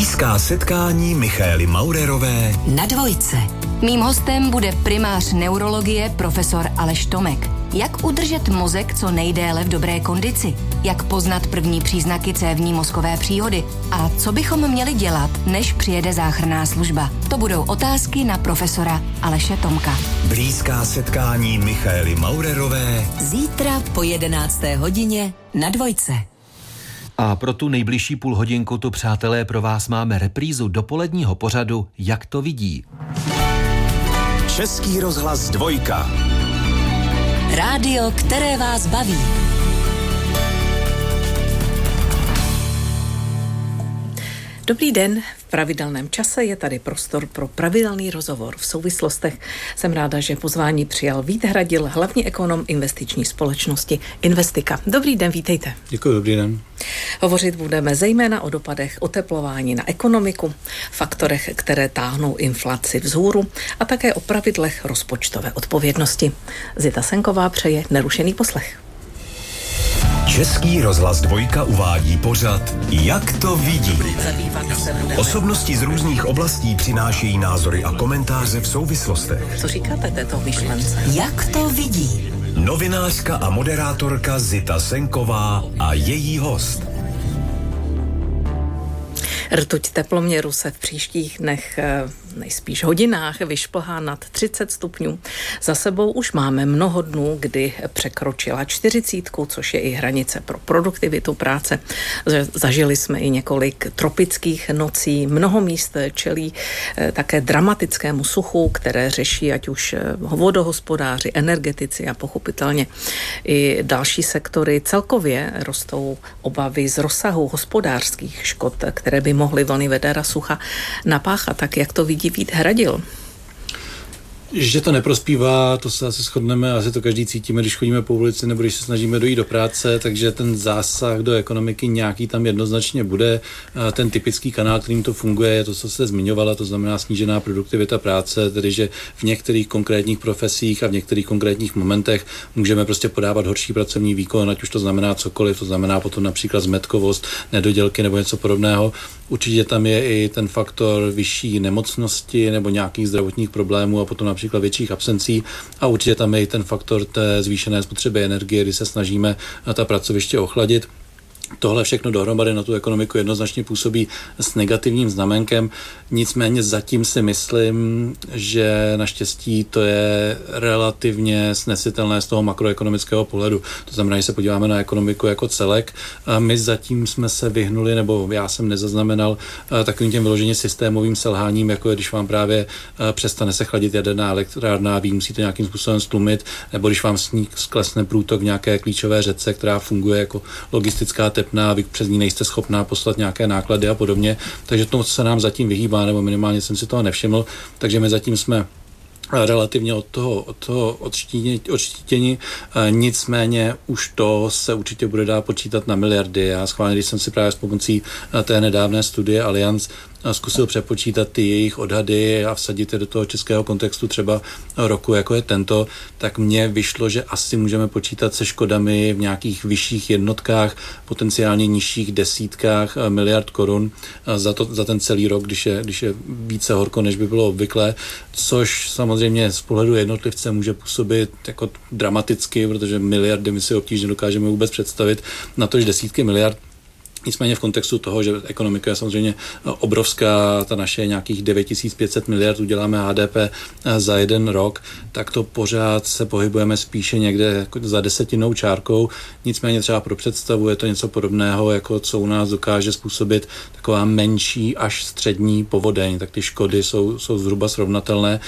Blízká setkání Michaely Maurerové na Dvojce. Mým hostem bude primář neurologie profesor Aleš Tomek. Jak udržet mozek co nejdéle v dobré kondici? Jak poznat první příznaky cévní mozkové příhody? A co bychom měli dělat, než přijede záchranná služba? To budou otázky na profesora Aleše Tomka. Blízká setkání Michaely Maurerové Zítra po 11. hodině na Dvojce. A pro tu nejbližší půlhodinku tu, přátelé, pro vás máme reprízu dopoledního pořadu Jak to vidí. Český rozhlas Dvojka. Rádio, které vás baví. Dobrý den, v pravidelném čase je tady prostor pro pravidelný rozhovor v souvislostech. Jsem ráda, že pozvání přijal Vít Hradil, hlavní ekonom investiční společnosti Investika. Dobrý den, vítejte. Děkuji, dobrý den. Hovořit budeme zejména o dopadech oteplování na ekonomiku, faktorech, které táhnou inflaci vzhůru a také o pravidlech rozpočtové odpovědnosti. Zita Senková přeje nerušený poslech. Český rozhlas Dvojka uvádí pořad Jak to vidí. Osobnosti z různých oblastí přinášejí názory a komentáře v souvislostech. Co říkáte této myšlence? Jak to vidí? Novinářka a moderátorka Zita Senková a její host. Rtuť teploměru se v příštích dnech, nejspíš hodinách, vyšplhá nad 30 stupňů. Za sebou už máme mnoho dnů, kdy překročila 40, což je i hranice pro produktivitu práce. Zažili jsme i několik tropických nocí. Mnoho míst čelí také dramatickému suchu, které řeší ať už vodohospodáři, energetici a pochopitelně i další sektory. Celkově rostou obavy z rozsahu hospodářských škod, které by mohly vlny vedera sucha napáchat. Tak jak to vidí Vít Hradil? Že to neprospívá, to se asi shodneme, asi to každý cítíme, když chodíme po ulici nebo když se snažíme dojít do práce, takže ten zásah do ekonomiky nějaký tam jednoznačně bude. Ten typický kanál, kterým to funguje, je to, co jste zmiňovala, to znamená snížená produktivita práce, tedy že v některých konkrétních profesích a v některých konkrétních momentech můžeme prostě podávat horší pracovní výkon, ať už to znamená cokoliv, to znamená potom například zmetkovost, nedodělky nebo něco podobného. Určitě tam je i ten faktor vyšší nemocnosti nebo nějakých zdravotních problémů a potom například větších absencí a určitě tam je i ten faktor té zvýšené spotřeby energie, kdy se snažíme ta pracoviště ochladit. Tohle všechno dohromady na tu ekonomiku jednoznačně působí s negativním znamenkem, nicméně zatím si myslím, že naštěstí to je relativně snesitelné z toho makroekonomického pohledu. To znamená, že se podíváme na ekonomiku jako celek. My zatím jsme se vyhnuli, nebo já jsem nezaznamenal takovým těm vyloženě systémovým selháním, jako je, když vám právě přestane se chladit jaderná elektrárna a vy musíte nějakým způsobem stlumit, nebo když vám sklesne průtok v nějaké klíčové řece, která funguje jako logistická tepna, vy přes ní nejste schopná poslat nějaké náklady a podobně. Takže to se nám zatím vyhýbá, nebo minimálně jsem si toho nevšiml. Takže my zatím jsme relativně od toho odštítění, nicméně už to se určitě bude dát počítat na miliardy. Já schválně, když jsem si právě s pomocí té nedávné studie Allianz zkusil přepočítat ty jejich odhady a vsadit je do toho českého kontextu třeba roku, jako je tento, tak mně vyšlo, že asi můžeme počítat se škodami v nějakých vyšších jednotkách, potenciálně nižších desítkách miliard korun za ten celý rok, když je více horko, než by bylo obvyklé, což samozřejmě z pohledu jednotlivce může působit jako dramaticky, protože miliardy my si obtížně dokážeme vůbec představit, na to, že desítky miliard. Nicméně v kontextu toho, že ekonomika je samozřejmě obrovská, ta naše nějakých 9500 miliard uděláme HDP za jeden rok, tak to pořád se pohybujeme spíše někde za desetinnou čárkou. Nicméně třeba pro představu je to něco podobného, jako co u nás dokáže způsobit taková menší až střední povodeň, tak ty škody jsou zhruba srovnatelné,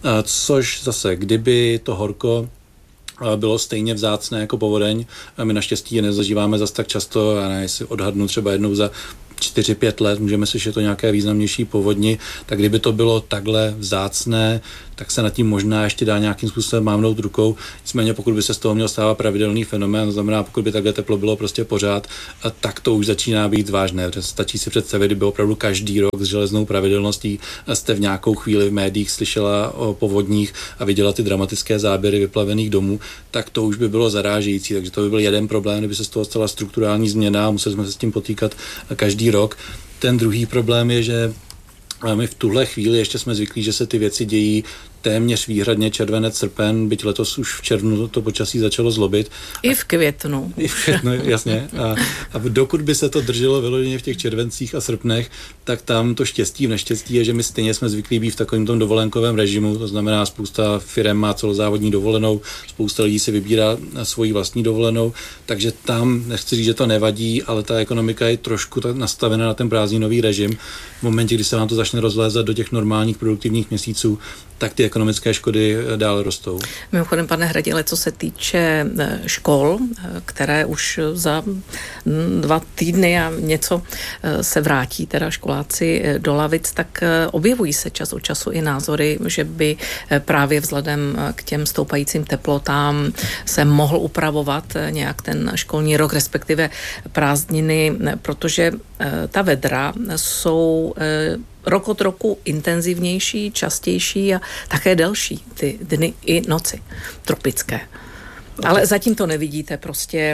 což zase, kdyby to horko bylo stejně vzácné jako povodeň. A my naštěstí je nezažíváme zas tak často, já ne, jestli odhadnu třeba jednou za 4-5 let, můžeme slyšet o nějaké významnější povodni, tak kdyby to bylo takhle vzácné, tak se nad tím možná ještě dá nějakým způsobem mávnout rukou. Nicméně pokud by se z toho měl stávat pravidelný fenomén, to znamená, pokud by takhle teplo bylo prostě pořád, tak to už začíná být vážné. Stačí si představit, kdyby opravdu každý rok s železnou pravidelností jste v nějakou chvíli v médiích slyšela o povodních a viděla ty dramatické záběry vyplavených domů, tak to už by bylo zarážející. Takže to by byl jeden problém, kdyby se z toho stala strukturální změna a museli jsme se s tím potýkat každý rok. Ten druhý problém je, že my v tuhle chvíli ještě jsme zvyklí, že se ty věci dějí téměř výhradně červenec, srpen, byť letos už v červnu to počasí začalo zlobit. I v květnu. I v květnu, jasně. A dokud by se to drželo vyloženě v těch červencích a srpnech, tak tam to štěstí v neštěstí je, že my stejně jsme zvyklí být v takovém tom dovolenkovém režimu, to znamená spousta firem má celozávodní dovolenou, spousta lidí si vybírá svoji vlastní dovolenou, takže tam, nechci říct, že to nevadí, ale ta ekonomika je trošku nastavena na ten prázdninový režim. V momentě, kdy se vám to začne rozlézat do těch normálních produktivních měsíců, tak ty ekonomické škody dále rostou. Mimochodem, pane Hradile, co se týče škol, které už za 2 týdny a něco se vrátí teda školáci do lavic, tak objevují se čas od času i názory, že by právě vzhledem k těm stoupajícím teplotám se mohl upravovat nějak ten školní rok, respektive prázdniny, protože ta vedra jsou rok od roku intenzivnější, častější a také delší ty dny i noci tropické. Ale zatím to nevidíte prostě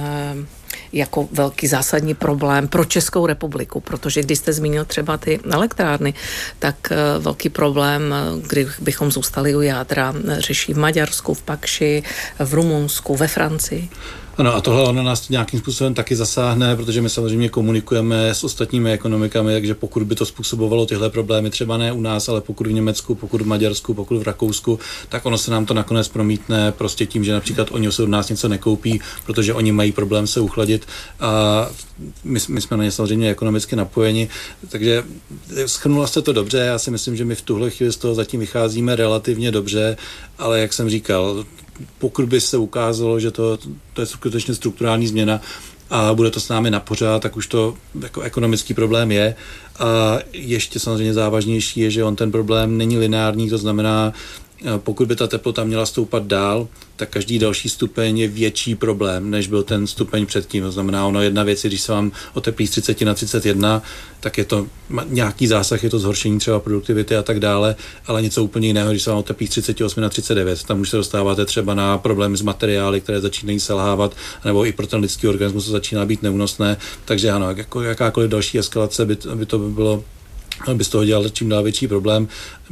jako velký zásadní problém pro Českou republiku, protože když jste zmínil třeba ty elektrárny, tak velký problém, kdybychom zůstali u jádra, řeší v Maďarsku, v Pakši, v Rumunsku, ve Francii. Ano, a tohle ono nás nějakým způsobem taky zasáhne, protože my samozřejmě komunikujeme s ostatními ekonomikami, takže pokud by to způsobovalo tyhle problémy, třeba ne u nás, ale pokud v Německu, pokud v Maďarsku, pokud v Rakousku, tak ono se nám to nakonec promítne prostě tím, že například oni se od nás něco nekoupí, protože oni mají problém se uchladit a my jsme na ně samozřejmě ekonomicky napojeni. Takže shrnula jste to dobře, já si myslím, že my v tuhle chvíli z toho zatím vycházíme relativně dobře, ale jak jsem říkal, pokud by se ukázalo, že to je skutečně strukturální změna a bude to s námi na pořád, tak už to jako ekonomický problém je. A ještě samozřejmě závažnější je, že on ten problém není lineární, to znamená, pokud by ta teplota měla stoupat dál, tak každý další stupeň je větší problém, než byl ten stupeň předtím. To znamená, ono jedna věc je, když se vám oteplí z 30 na 31, tak je to nějaký zásah, je to zhoršení třeba produktivity a tak dále, ale něco úplně jiného, když se vám oteplí z 38 na 39, tam už se dostáváte třeba na problémy s materiály, které začínají selhávat, nebo i pro ten lidský organismus to začíná být neúnosné. Takže ano, jako jakákoliv další eskalace by to bylo, aby z toho dělal čím dál větší problém.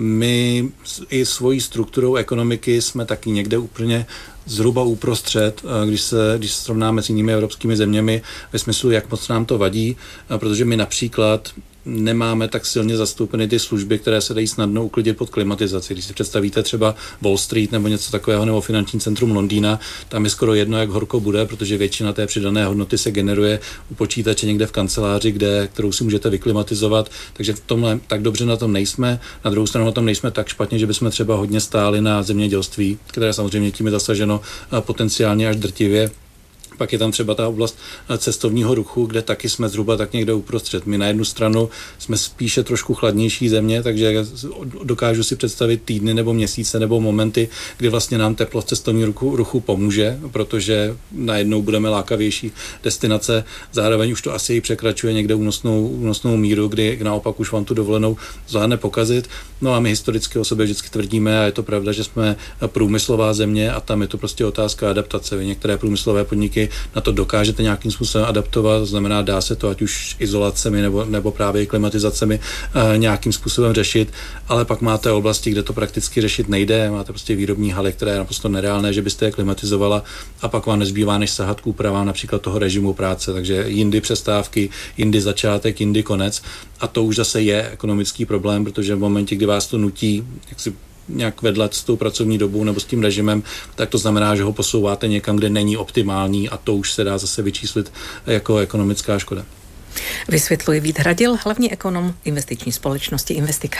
My i svojí strukturou ekonomiky jsme taky někde úplně zhruba uprostřed, když se srovnáme s jinými evropskými zeměmi, ve smyslu, jak moc nám to vadí, protože my například nemáme tak silně zastoupeny ty služby, které se dají snadno uklidit pod klimatizaci. Když si představíte třeba Wall Street nebo něco takového, nebo finanční centrum Londýna, tam je skoro jedno, jak horko bude, protože většina té přidané hodnoty se generuje u počítače někde v kanceláři, kterou si můžete vyklimatizovat, takže v tomhle tak dobře na tom nejsme. Na druhou stranu na tom nejsme tak špatně, že bychom třeba hodně stáli na zemědělství, které samozřejmě tím je zasaženo potenciálně až drtivě. Pak je tam třeba ta oblast cestovního ruchu, kde taky jsme zhruba tak někde uprostřed. My na jednu stranu jsme spíše trošku chladnější země, takže dokážu si představit týdny nebo měsíce nebo momenty, kdy vlastně nám teplo v cestovním ruchu pomůže, protože najednou budeme lákavější destinace. Zároveň už to asi i překračuje někde únosnou míru, kdy naopak už vám tu dovolenou zvládne pokazit. No a my historicky o sobě vždycky tvrdíme, a je to pravda, že jsme průmyslová země a tam je to prostě otázka adaptace. Vy některé průmyslové podniky na to dokážete nějakým způsobem adaptovat, to znamená, dá se to ať už izolacemi nebo právě klimatizacemi nějakým způsobem řešit, ale pak máte oblasti, kde to prakticky řešit nejde, máte prostě výrobní haly, které je naprosto nereálné, že byste je klimatizovala a pak vám nezbývá, než sahat k úpravám například toho režimu práce, takže jindy přestávky, jindy začátek, jindy konec a to už zase je ekonomický problém, protože v momentě, kdy vás to nutí, jak si nějak vedlet s tou pracovní dobou nebo s tím režimem, tak to znamená, že ho posouváte někam, kde není optimální a to už se dá zase vyčíslit jako ekonomická škoda. Vysvětluje Vít Hradil, hlavní ekonom investiční společnosti Investika.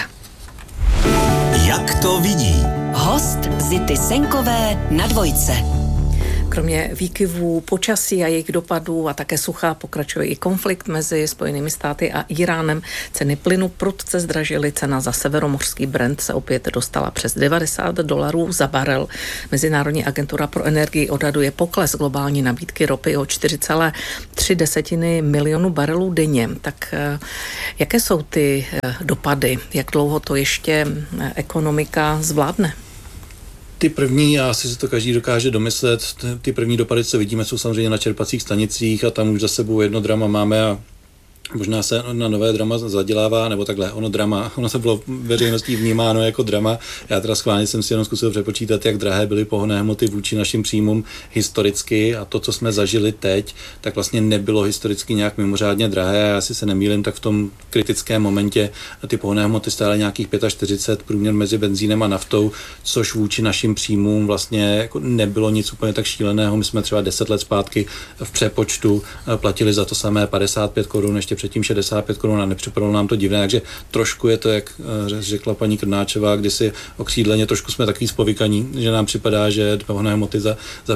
Jak to vidí? Host Zity Senkové na Dvojce. Kromě výkyvů počasí a jejich dopadů a také sucha pokračuje i konflikt mezi Spojenými státy a Íránem. Ceny plynu prudce zdražily, cena za severomořský Brent se opět dostala přes $90 za barel. Mezinárodní agentura pro energii odhaduje pokles globální nabídky ropy o 4,3 milionu barelů denně. Tak jaké jsou ty dopady? Jak dlouho to ještě ekonomika zvládne? Ty první, a asi si to každý dokáže domyslet, ty první dopady, co vidíme, jsou samozřejmě na čerpacích stanicích a tam už za sebou jedno drama máme a Možná se na nové drama zadělává, nebo takhle, ono se bylo veřejností vnímáno jako drama. Já teda schválně jsem si jenom zkusil přepočítat, jak drahé byly pohonné hmoty vůči našim příjmům historicky a to, co jsme zažili teď, tak vlastně nebylo historicky nějak mimořádně drahé. Já asi se nemýlím, tak v tom kritickém momentě ty pohonné hmoty stály nějakých 45 průměr mezi benzínem a naftou, což vůči našim příjmům vlastně jako nebylo nic úplně tak šíleného. My jsme třeba 10 let zpátky v přepočtu platili za to samé 55 korun, ještě předtím 65 korun a nepřipadalo nám to divné, takže trošku je to, jak řekla paní Krnáčová, kdysi okřídleně, trošku jsme takový spovykaní, že nám připadá, že pohonné hmoty za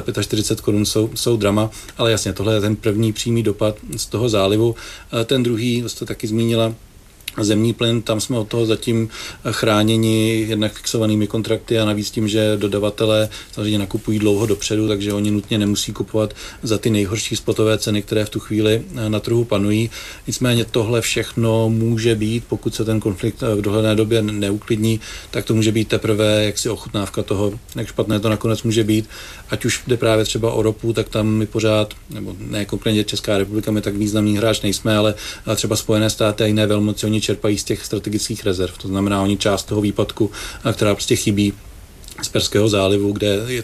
45 korun jsou drama, ale jasně, tohle je ten první přímý dopad z toho zálivu. Ten druhý, to taky zmínila, zemní plyn, tam jsme od toho zatím chráněni jednak fixovanými kontrakty a navíc tím, že dodavatelé samozřejmě nakupují dlouho dopředu, takže oni nutně nemusí kupovat za ty nejhorší spotové ceny, které v tu chvíli na trhu panují. Nicméně tohle všechno může být, pokud se ten konflikt v dohledné době neuklidní, tak to může být teprve jaksi ochutnávka toho, jak špatné to nakonec může být. Ať už jde právě třeba o ropu, tak tam my pořád, nebo ne konkrétně Česká republika, my tak významný hráč nejsme, ale třeba Spojené státy a jiné velmoci, oni čerpají z těch strategických rezerv. To znamená, oni část toho výpadku, která prostě chybí z Perského zálivu, kde je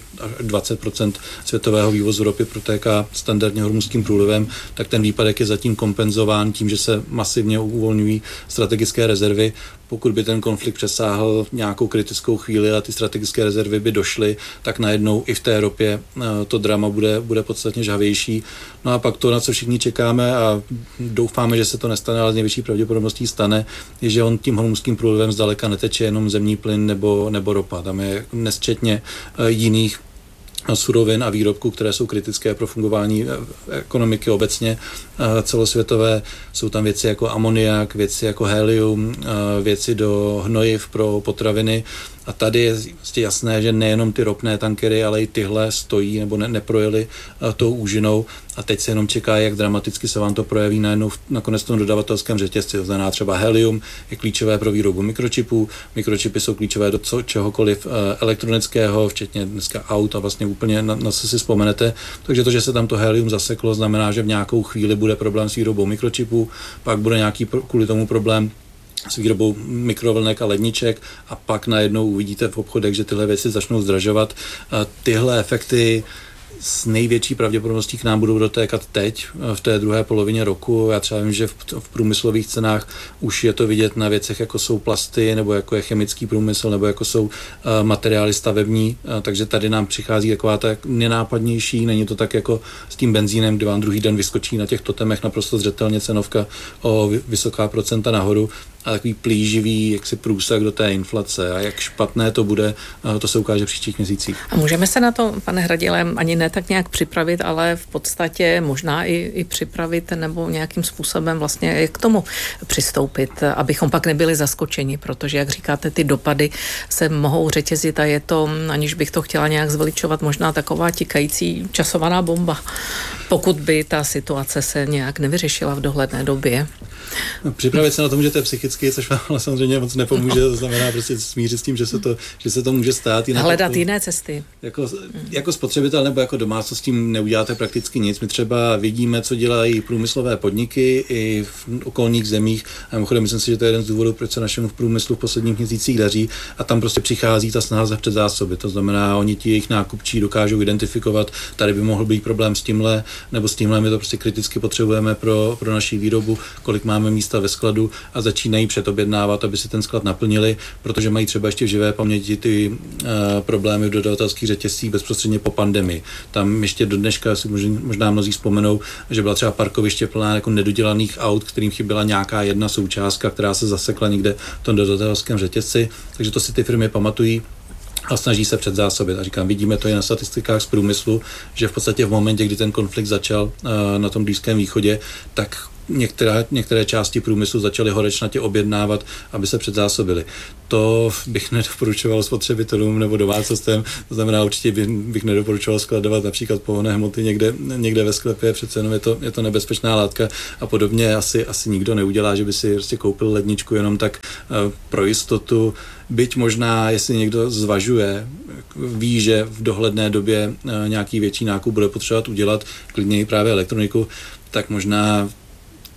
20% světového vývozu ropy protéká standardně Hormuzským průlivem, tak ten výpadek je zatím kompenzován tím, že se masivně uvolňují strategické rezervy. Pokud by ten konflikt přesáhl nějakou kritickou chvíli a ty strategické rezervy by došly, tak najednou i v té ropě to drama bude podstatně žhavější. No a pak to, na co všichni čekáme a doufáme, že se to nestane, ale z největší pravděpodobností stane, je, že on tím Hormuzským průlivem zdaleka neteče jenom zemní plyn nebo ropa. Tam je nesčetně jiných surovin a výrobků, které jsou kritické pro fungování ekonomiky obecně celosvětové. Jsou tam věci jako amoniak, věci jako helium, věci do hnojiv pro potraviny. A tady je vlastně jasné, že nejenom ty ropné tankery, ale i tyhle stojí nebo neprojeli tou úžinou a teď se jenom čeká, jak dramaticky se vám to projeví nakonec v tom dodavatelském řetězci. To znamená třeba helium je klíčové pro výrobu mikročipů, mikročipy jsou klíčové do čehokoliv elektronického, včetně dneska aut a vlastně úplně na co si vzpomenete. Takže to, že se tam to helium zaseklo, znamená, že v nějakou chvíli bude problém s výrobou mikročipů, pak bude nějaký kvůli tomu problém s výrobou mikrovlnek a ledniček a pak najednou uvidíte v obchodech, že tyhle věci začnou zdražovat. Tyhle efekty s největší pravděpodobností k nám budou dotékat teď, v té druhé polovině roku. Já třeba vím, že v průmyslových cenách už je to vidět na věcech, jako jsou plasty, nebo jako je chemický průmysl, nebo jako jsou materiály stavební, takže tady nám přichází taková ta nenápadnější, není to tak jako s tím benzínem, kdy vám druhý den vyskočí na těch totemech naprosto zřetelně cenovka o vysoká procenta nahoru, a takový plíživý jaksi průsak do té inflace a jak špatné to bude, to se ukáže v příštích měsících. A můžeme se na to, pane Hradile, ani ne tak nějak připravit, ale v podstatě možná i připravit nebo nějakým způsobem vlastně k tomu přistoupit, abychom pak nebyli zaskočeni, protože, jak říkáte, ty dopady se mohou řetězit a je to, aniž bych to chtěla nějak zveličovat, možná taková tikající časovaná bomba, pokud by ta situace se nějak nevyřešila v dohledné době. Připravit se na tom, že to je psychicky, což vám ale samozřejmě moc nepomůže, to znamená prostě smířit s tím, že se to může stát. Hledat jiné cesty. Jako spotřebitel nebo jako domácnost s tím neuděláte prakticky nic. My třeba vidíme, co dělají průmyslové podniky i v okolních zemích. A mimochodem, myslím si, že to je jeden z důvodů, proč se našemu průmyslu v posledních měsících daří. A tam prostě přichází ta snaha za předzásoby. To znamená, oni ti jejich nákupčí dokážou identifikovat, tady by mohl být problém s tímhle, nebo s tímhle my to prostě kriticky potřebujeme pro naši výrobu, kolik máme místa ve skladu a začínají předobjednávat, aby si ten sklad naplnili, protože mají třeba ještě v živé paměti ty problémy v dodavatelských řetězcích bezprostředně po pandemii. Tam ještě do dneška si možná mnozí vzpomenou, že byla třeba parkoviště plná jako nedodělaných aut, kterým chyběla nějaká jedna součástka, která se zasekla někde v tom dodavatelském řetězci, takže to si ty firmy pamatují a snaží se předzásobit. A říkám, vidíme to i na statistikách z průmyslu, že v podstatě v momentě, kdy ten konflikt začal na tom Blízkém východě, tak některé části průmyslu začaly horečnatě objednávat, aby se předzásobili. To bych nedoporučoval spotřebitelům nebo domácnostem, to znamená určitě bych nedoporučoval skladovat například pohonné hmoty někde ve sklepě, přece jenom je to nebezpečná látka a podobně asi nikdo neudělá, že by si prostě koupil ledničku jenom tak pro jistotu. Byť možná, jestli někdo zvažuje, ví, že v dohledné době nějaký větší nákup bude potřebovat udělat, klidně i právě elektroniku, tak možná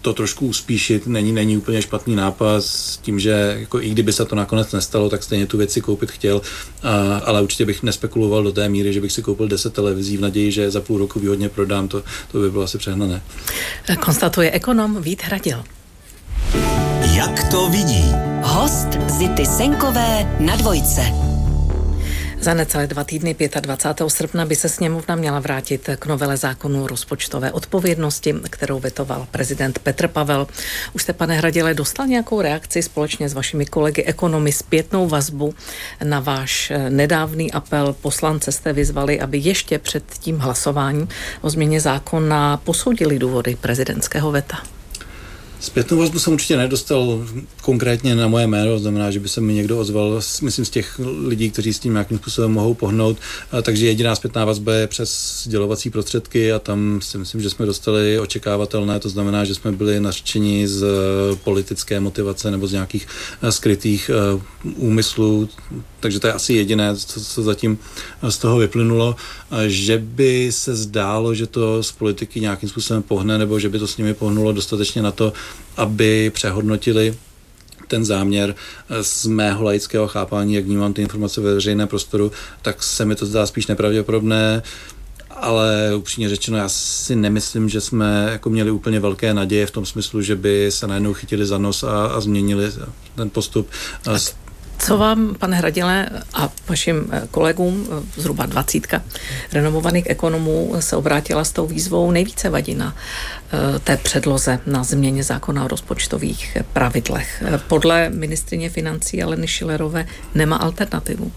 to trošku uspíšit není úplně špatný nápad s tím, že jako i kdyby se to nakonec nestalo, tak stejně tu věci koupit chtěl, ale určitě bych nespekuloval do té míry, že bych si koupil 10 televizí v naději, že za půl roku výhodně prodám, to by bylo asi přehnané. Konstatuje ekonom Vít Hradil. Jak to vidí? Host Zity Senkové na Dvojce. Za necelé 2 týdny 25. srpna by se sněmovna měla vrátit k novele zákonu rozpočtové odpovědnosti, kterou vetoval prezident Petr Pavel. Už jste, pane Hradile, dostal nějakou reakci společně s vašimi kolegy ekonomy, zpětnou vazbu na váš nedávný apel? Poslance jste vyzvali, aby ještě před tím hlasováním o změně zákona posoudili důvody prezidentského veta. Zpětnou vazbu jsem určitě nedostal konkrétně na moje jméno, znamená, že by se mi někdo ozval, myslím, z těch lidí, kteří s tím nějakým způsobem mohou pohnout, takže jediná zpětná vazba je přes sdělovací prostředky a tam si myslím, že jsme dostali očekávatelné, to znamená, že jsme byli nařčeni z politické motivace nebo z nějakých skrytých úmyslů, takže to je asi jediné, co zatím z toho vyplynulo, že by se zdálo, že to z politiky nějakým způsobem pohne, nebo že by to s nimi pohnulo dostatečně na to, aby přehodnotili ten záměr. Z mého laického chápání, jak vnímám ty informace ve veřejném prostoru, tak se mi to zdá spíš nepravděpodobné, ale upřímně řečeno, já si nemyslím, že jsme jako měli úplně velké naděje v tom smyslu, že by se najednou chytili za nos a změnili ten postup. Co vám, pane Hradile, a vašim kolegům, zhruba 20 renomovaných ekonomů, se obrátila s tou výzvou nejvíce vadí na té předloze na změně zákona o rozpočtových pravidlech? Podle ministryně financí Aleny Schillerové nemá alternativu.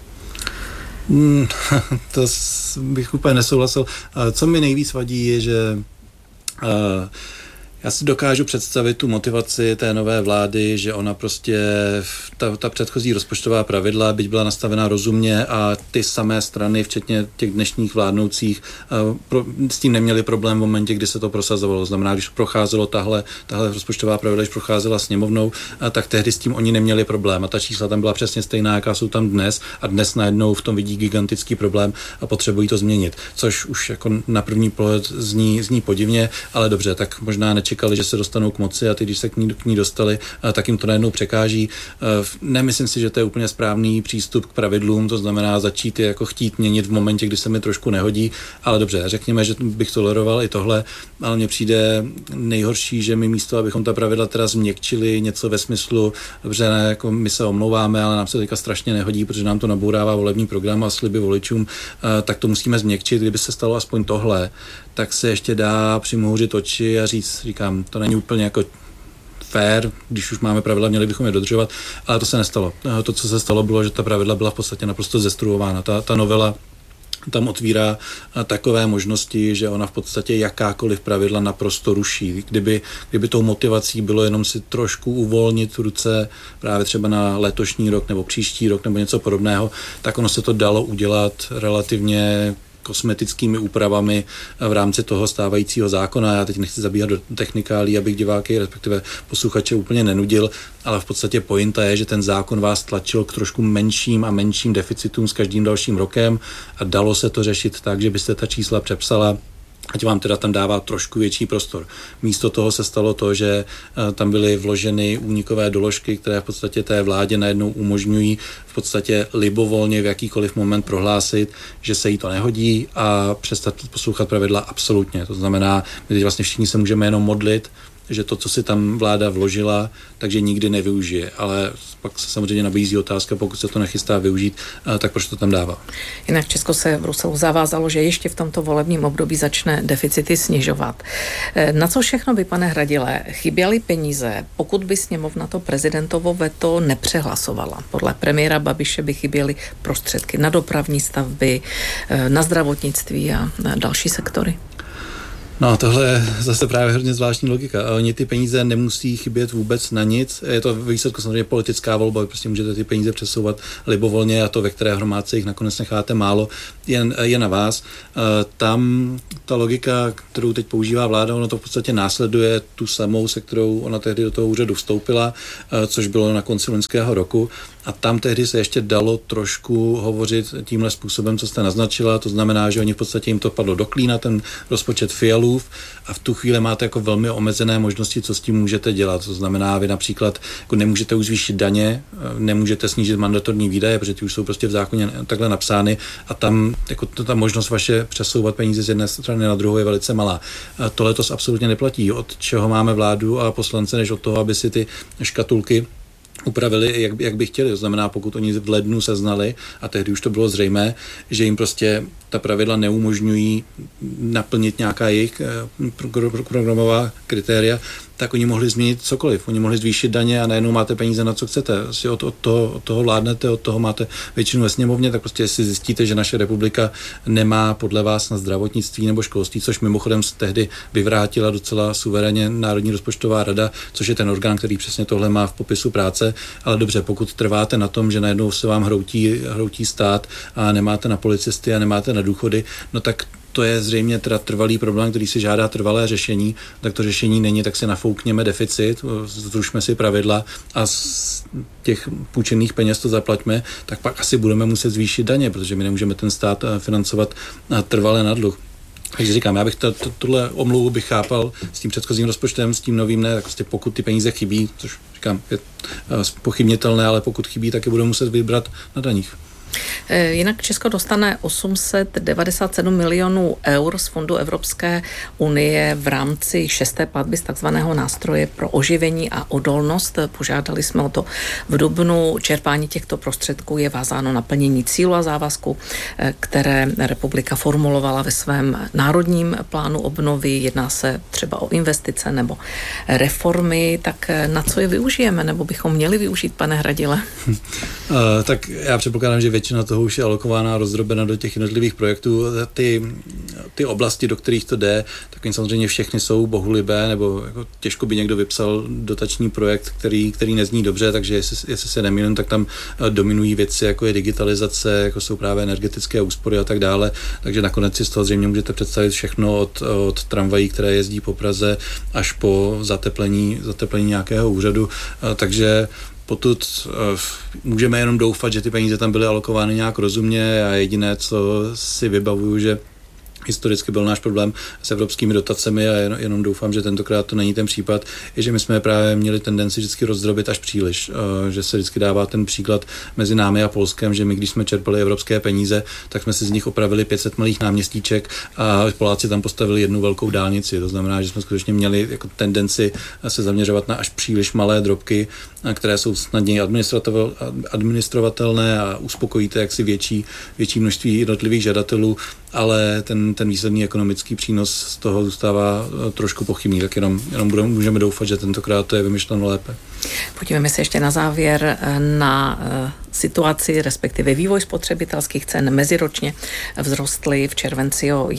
To bych úplně nesouhlasil. Co mi nejvíc vadí je, že já si dokážu představit tu motivaci té nové vlády, že ona prostě, ta předchozí rozpočtová pravidla, byť byla nastavená rozumně a ty samé strany, včetně těch dnešních vládnoucích, s tím neměli problém v momentě, kdy se to prosazovalo. Znamená, když procházelo tahle rozpočtová pravidla, když procházela sněmovnou, tak tehdy s tím oni neměli problém. A ta čísla tam byla přesně stejná, jaká jsou tam dnes. A dnes najednou v tom vidí gigantický problém a potřebují to změnit. Což už jako na první pohled zní podivně, ale dobře, tak možná čekali, že se dostanou k moci a ty, když se k ní dostali, tak jim to najednou překáží. Nemyslím si, že to je úplně správný přístup k pravidlům, to znamená začít je jako chtít měnit v momentě, kdy se mi trošku nehodí, ale dobře, řekněme, že bych toleroval i tohle, ale mně přijde nejhorší, že my místo, abychom ta pravidla teda změkčili něco ve smyslu, dobře, ne, jako my se omlouváme, ale nám se teďka strašně nehodí, protože nám to nabourává volební program a sliby voličům, tak to musíme změkčit. Kdyby se stalo aspoň tohle, tak se ještě dá přimhouřit oči a říkám, to není úplně jako fair, když už máme pravidla, měli bychom je dodržovat, ale to se nestalo. To, co se stalo, bylo, že ta pravidla byla v podstatě naprosto zestruována. Ta novela tam otvírá takové možnosti, že ona v podstatě jakákoliv pravidla naprosto ruší. Kdyby tou motivací bylo jenom si trošku uvolnit ruce právě třeba na letošní rok nebo příští rok nebo něco podobného, tak ono se to dalo udělat relativně kosmetickými úpravami v rámci toho stávajícího zákona. Já teď nechci zabíhat do technikálí, abych diváky, respektive posluchače úplně nenudil, ale v podstatě pointa je, že ten zákon vás tlačil k trošku menším a menším deficitům s každým dalším rokem a dalo se to řešit tak, že byste ta čísla přepsala, ať vám teda tam dává trošku větší prostor. Místo toho se stalo to, že tam byly vloženy únikové doložky, které v podstatě té vládě najednou umožňují v podstatě libovolně v jakýkoliv moment prohlásit, že se jí to nehodí a přestat poslouchat pravidla absolutně. To znamená, my teď vlastně všichni se můžeme jenom modlit, že to, co si tam vláda vložila, takže nikdy nevyužije. Ale pak se samozřejmě nabízí otázka, pokud se to nechystá využít, tak proč to tam dává? Jinak Česko se v Bruselu zavázalo, že ještě v tomto volebním období začne deficity snižovat. Na co všechno by, pane Hradile, chyběly peníze, pokud by sněmovna to prezidentovo veto nepřehlasovala? Podle premiéra Babiše by chyběly prostředky na dopravní stavby, na zdravotnictví a na další sektory. No, tohle je zase právě hodně zvláštní logika. Oni ty peníze nemusí chybět vůbec na nic. Je to výsledku samozřejmě politická volba, prostě můžete ty peníze přesouvat libovolně a to, ve které hromádce jich nakonec necháte málo, je na vás. Tam ta logika, kterou teď používá vláda, ona to v podstatě následuje tu samou, se kterou ona tehdy do toho úřadu vstoupila, což bylo na konci loňského roku. A tam tehdy se ještě dalo trošku hovořit tímhle způsobem, co jste naznačila. To znamená, že oni v podstatě jim to padlo do klína, ten rozpočet Fialu, smluv a v tu chvíli máte jako velmi omezené možnosti, co s tím můžete dělat. To znamená, vy například jako nemůžete už zvýšit daně, nemůžete snížit mandatorní výdaje, protože ty už jsou prostě v zákoně takhle napsány a tam jako ta možnost vaše přesouvat peníze z jedné strany na druhou je velice malá. To letos absolutně neplatí. Od čeho máme vládu a poslance, než od toho, aby si ty škatulky upravili, jak by chtěli. To znamená, pokud oni v lednu seznali, a tehdy už to bylo zřejmé, že jim prostě ta pravidla neumožňují naplnit nějaká jejich programová kritéria, tak oni mohli změnit cokoliv. Oni mohli zvýšit daně a najednou máte peníze na co chcete. Od toho vládnete, od toho máte většinu ve sněmovně, tak prostě si zjistíte, že naše republika nemá podle vás na zdravotnictví nebo školství, což mimochodem tehdy vyvrátila docela suverénně Národní rozpočtová rada, což je ten orgán, který přesně tohle má v popisu práce. Ale dobře, pokud trváte na tom, že najednou se vám hroutí stát a nemáte na policisty a nemáte na důchody, no tak to je zřejmě teda trvalý problém, který si žádá trvalé řešení, tak to řešení není, tak si nafoukněme deficit, zrušme si pravidla a z těch půjčených peněz to zaplaťme, tak pak asi budeme muset zvýšit daně, protože my nemůžeme ten stát financovat trvale na dluh. Takže říkám, já bych tuhle omluvu bych chápal s tím předchozím rozpočtem, s tím novým ne, tak prostě pokud ty peníze chybí, což říkám, je pochybnitelné, ale pokud chybí, tak je budeme muset vybrat na daních. Jinak Česko dostane 897 milionů eur z Fondu Evropské unie v rámci 6. platby z takzvaného nástroje pro oživení a odolnost. Požádali jsme o to v dubnu. Čerpání těchto prostředků je vázáno na plnění cílů a závazků, které republika formulovala ve svém národním plánu obnovy. Jedná se třeba o investice nebo reformy. Tak na co je využijeme, nebo bychom měli využít, pane Hradile? Tak já předpokládám, že většina toho už je alokována a rozdrobena do těch jednotlivých projektů. Ty oblasti, do kterých to jde, tak samozřejmě všechny jsou bohulibé, nebo jako těžko by někdo vypsal dotační projekt, který nezní dobře, takže jestli se nemýlím, tak tam dominují věci, jako je digitalizace, jako jsou právě energetické úspory a tak dále. Takže nakonec si z toho zřejmě můžete představit všechno od tramvají, které jezdí po Praze, až po zateplení nějakého úřadu. Takže potud můžeme jenom doufat, že ty peníze tam byly alokovány nějak rozumně a jediné, co si vybavuju, že historicky byl náš problém s evropskými dotacemi a jenom doufám, že tentokrát to není ten případ, je, že my jsme právě měli tendenci vždycky rozdrobit až příliš, že se vždycky dává ten příklad mezi námi a Polskem, že my, když jsme čerpali evropské peníze, tak jsme si z nich opravili 500 malých náměstíček a Poláci tam postavili jednu velkou dálnici. To znamená, že jsme skutečně měli jako tendenci se zaměřovat na až příliš malé drobky, které jsou snadněji administrovatelné a uspokojíte jaksi větší množství jednotlivých žadatelů, ale ten výsledný ekonomický přínos z toho zůstává trošku pochybný, tak jenom můžeme doufat, že tentokrát to je vymyšleno lépe. Podívejme se ještě na závěr na situaci, respektive vývoj spotřebitelských cen meziročně vzrostly v červenci o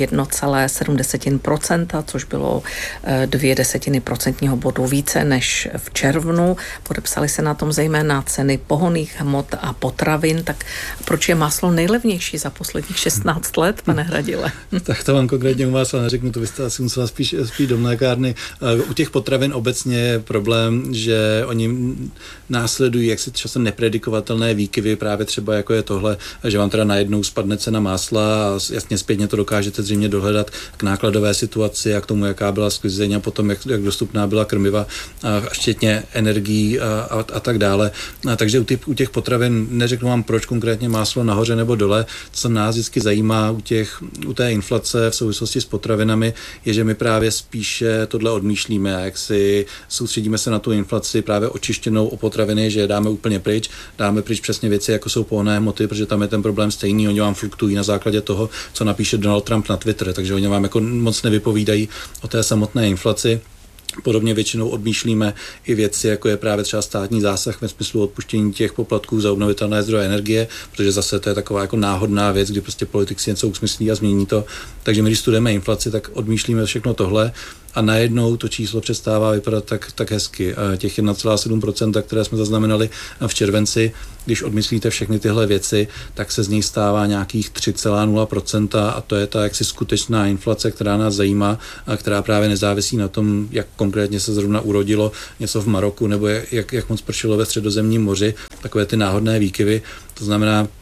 1,7%, což bylo 0,2% bodu více než v červnu. Podepsaly se na tom zejména ceny pohonných hmot a potravin. Tak proč je máslo nejlevnější za posledních 16 let, pane Hradile? Tak to vám konkrétně u másla neřeknu, to byste asi musela spíš do mlékárny. U těch potravin obecně je problém, že oni následují jaksi časem nepredikovatelné výkyvy, právě třeba jako je tohle, že vám teda najednou spadne cena másla a jasně zpětně to dokážete zřejmě dohledat k nákladové situaci a k tomu, jaká byla sklizeň a potom, jak dostupná byla krmiva, a včetně energií a tak dále. Takže u těch potravin neřeknu vám, proč konkrétně máslo nahoře nebo dole. Co nás vždycky zajímá u té inflace v souvislosti s potravinami, je, že my právě spíše tohle odmýšlíme, jak si soustředíme se na tu inflaci právě očištěnou o potraviny, že dáme úplně pryč, dáme pryč přesně věci, jako jsou pohonné hmoty, protože tam je ten problém stejný, oni vám fluktují na základě toho, co napíše Donald Trump na Twitter, takže oni vám jako moc nevypovídají o té samotné inflaci. Podobně většinou odmýšlíme i věci, jako je právě třeba státní zásah ve smyslu odpuštění těch poplatků za obnovitelné zdroje energie, protože zase to je taková jako náhodná věc, kdy prostě politik si něco usmyslí a změní to. Takže my, když studujeme inflaci, tak odmýšlíme všechno tohle a najednou to číslo přestává vypadat tak hezky. A těch 1,7%, které jsme zaznamenali v červenci, když odmyslíte všechny tyhle věci, tak se z něj stává nějakých 3,0% a to je ta jaksi skutečná inflace, která nás zajímá a která právě nezávisí na tom, jak konkrétně se zrovna urodilo něco v Maroku nebo jak moc pršelo ve Středozemním moři, takové ty náhodné výkyvy. To znamená,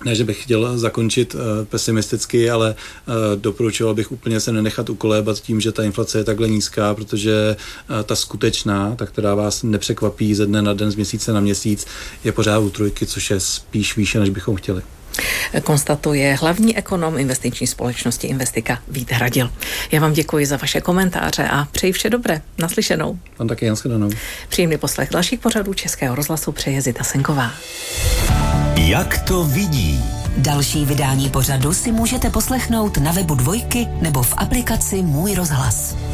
Ne, že bych chtěl zakončit pesimisticky, ale doporučoval bych úplně se nenechat ukolébat tím, že ta inflace je takhle nízká, protože ta skutečná, ta, která vás nepřekvapí ze dne na den, z měsíce na měsíc, je pořád u 3, což je spíš výše, než bychom chtěli. Konstatuje hlavní ekonom investiční společnosti Investika Vít Hradil. Já vám děkuji za vaše komentáře a přeji vše dobré. Naslyšenou. Vám taky, nashledanou. Příjemný poslech dalších pořadů Českého rozhlasu přeje Zita Senková. Jak to vidí? Další vydání pořadu si můžete poslechnout na webu Dvojky nebo v aplikaci Můj rozhlas.